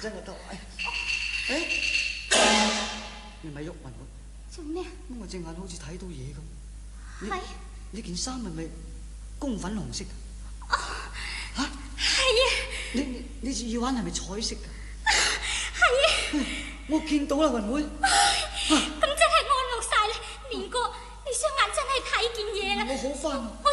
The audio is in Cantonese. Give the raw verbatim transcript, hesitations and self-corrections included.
真係得。誒，你咪喐暈我。 做咩？ 我隻眼好似睇到嘢咁。 係。 呢件衫係咪公粉紅色㗎？ 哦， 嚇？ 係啊。 你你你隻耳環係咪彩色㗎？ 係啊。 我見到啦，雲妹。 咁真係安樂晒啦，連哥，你雙眼真係睇見嘢啦。 我好翻。 我